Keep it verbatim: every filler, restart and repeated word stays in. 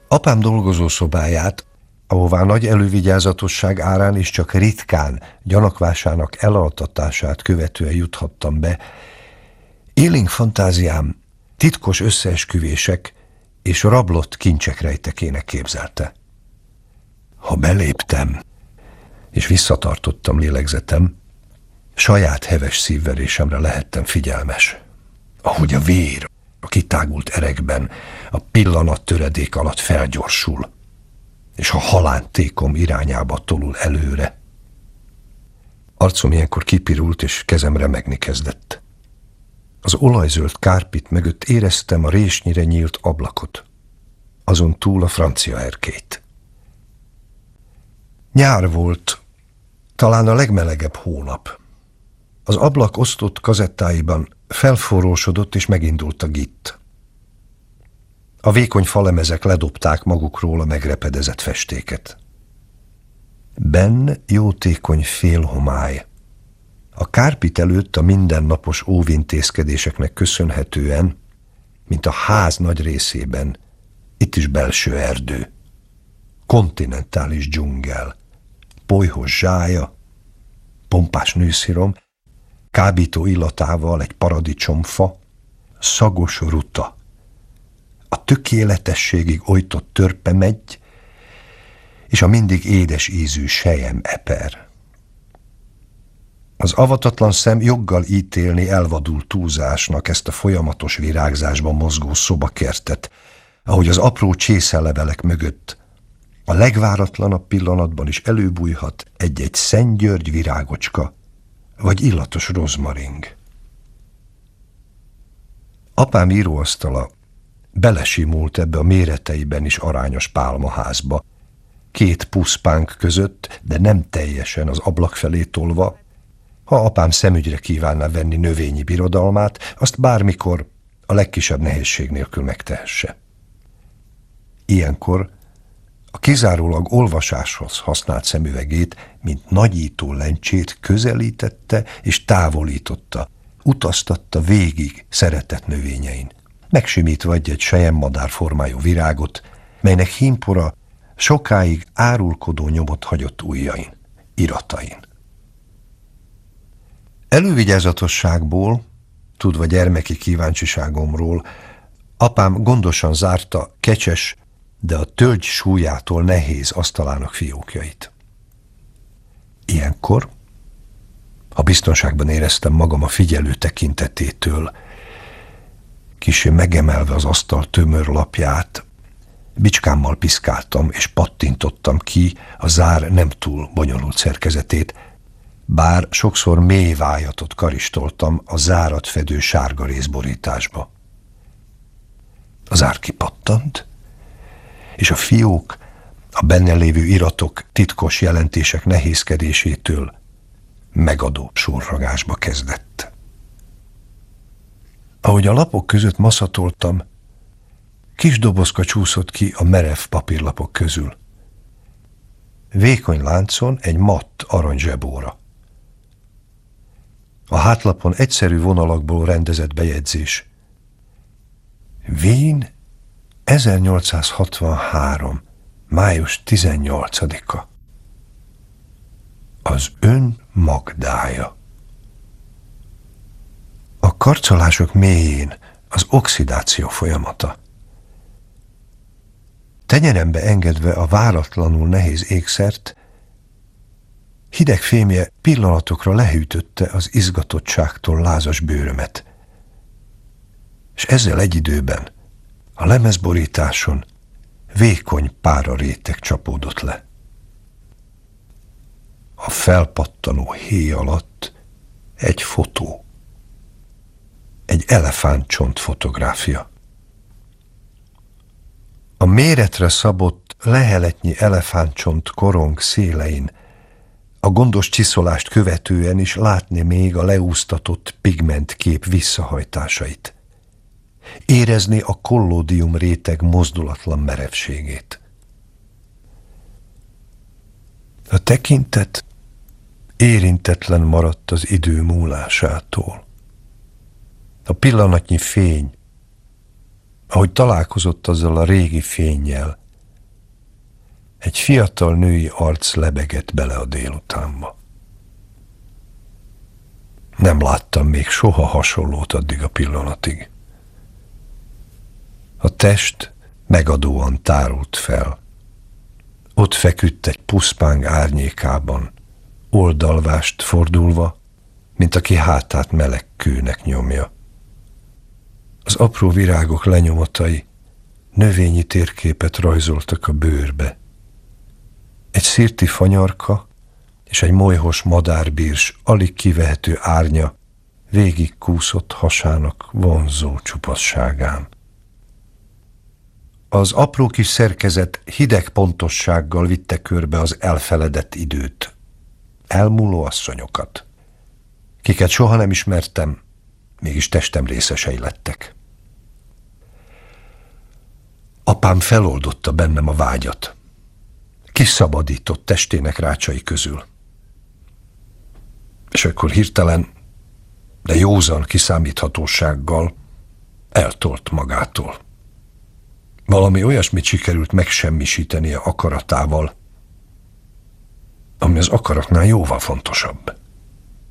Apám dolgozószobáját, ahová nagy elővigyázatosság árán is csak ritkán gyanakvásának elaltatását követően juthattam be, élénk fantáziám titkos összeesküvések és rablott kincsek rejtekének képzelte. Ha beléptem, és visszatartottam lélegzetem, saját heves szívverésemre lehettem figyelmes, ahogy a vér a kitágult erekben a pillanat töredék alatt felgyorsul, és a halántékom irányába tolul előre. Arcom ilyenkor kipirult, és kezem remegni kezdett. Az olajzöld kárpit mögött éreztem a résnyire nyílt ablakot, azon túl a francia erkélyt. Nyár volt, talán a legmelegebb hónap. Az ablak osztott kazettáiban felforrósodott, és megindult a gitt. A vékony falemezek ledobták magukról a megrepedezett festéket. Benn jótékony félhomály. A kárpit előtt a mindennapos óvintézkedéseknek köszönhetően, mint a ház nagy részében, itt is belső erdő, kontinentális dzsungel, polyhos zsája, pompás nőszirom, kábító illatával egy paradicsomfa, szagos ruta, a tökéletességig ojtott törpemegy, és a mindig édes ízű sejem eper. Az avatatlan szem joggal ítélni elvadult túlzásnak ezt a folyamatos virágzásban mozgó szobakertet, ahogy az apró csészelevelek mögött a legváratlanabb pillanatban is előbújhat egy-egy Szent György virágocska, vagy illatos rozmaring. Apám íróasztala belesimult ebbe a méreteiben is arányos pálmaházba, két puszpánk között, de nem teljesen az ablak felé tolva. Ha apám szemügyre kívánná venni növényi birodalmát, azt bármikor a legkisebb nehézség nélkül megtehesse. Ilyenkor a kizárólag olvasáshoz használt szemüvegét, mint nagyító lencsét közelítette és távolította, utaztatta végig szeretett növényein, megsimítva egy-egy selyemmadár formájú virágot, melynek hímpora sokáig árulkodó nyomot hagyott ujjain, iratain. Elővigyázatosságból, tudva gyermeki kíváncsiságomról, apám gondosan zárta kecses, de a tölgy súlyától nehéz asztalának fiókjait. Ilyenkor, ha biztonságban éreztem magam a figyelő tekintetétől, kissé megemelve az asztal tömör lapját, bicskámmal piszkáltam és pattintottam ki a zár nem túl bonyolult szerkezetét, bár sokszor mély vájatot karistoltam a zárat fedő sárga részborításba. A zár kipattant, és a fiók a benne lévő iratok titkos jelentések nehézkedésétől megadó surrogásba kezdett. Ahogy a lapok között maszatoltam, kis dobozka csúszott ki a merev papírlapok közül. Vékony láncon egy matt arany zsebóra. A hátlapon egyszerű vonalakból rendezett bejegyzés. Wien, ezernyolcszázhatvanhárom. május tizennyolcadika. Az ön Magdája. A karcolások mélyén az oxidáció folyamata. Tenyerembe engedve a váratlanul nehéz ékszert, hideg fémje pillanatokra lehűtötte az izgatottságtól lázas bőrömet, és ezzel egy időben a lemezborításon vékony pára réteg csapódott le. A felpattanó héj alatt egy fotó, egy elefántcsont fotográfia. A méretre szabott leheletnyi elefántcsont korong szélein a gondos csiszolást követően is látni még a leúsztatott pigmentkép visszahajtásait. Érezni a kollódium réteg mozdulatlan merevségét. A tekintet érintetlen maradt az idő múlásától. A pillanatnyi fény, ahogy találkozott azzal a régi fénnyel, Egy fiatal női arc lebegett bele a délutánba. Nem láttam még soha hasonlót addig a pillanatig. A test megadóan tárult fel. Ott feküdt egy puszpáng árnyékában, oldalvást fordulva, mint aki hátát meleg kőnek nyomja. Az apró virágok lenyomatai növényi térképet rajzoltak a bőrbe. Egy szirti fanyarka és egy molyhos madárbírs alig kivehető árnya végig kúszott hasának vonzó csupasságán. Az apró kis szerkezet hideg pontossággal vitte körbe az elfeledett időt, elmúló asszonyokat, kiket soha nem ismertem, mégis testem részesei lettek. Apám feloldotta bennem a vágyat, kiszabadított testének rácsai közül. És akkor hirtelen, de józan kiszámíthatósággal eltolt magától. Valami olyasmit sikerült megsemmisítenie akaratával, ami az akaratnál jóval fontosabb.